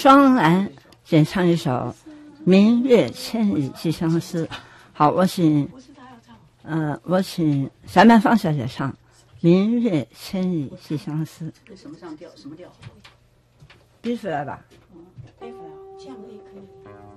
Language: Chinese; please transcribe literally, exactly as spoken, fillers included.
双兰演唱一首《明月千里寄相思》。好，我请，呃，我请翟曼芳小姐唱《明月千里寄相思》。 什么上调？什么调？ 低出来吧。 嗯，低出来，这样也可以。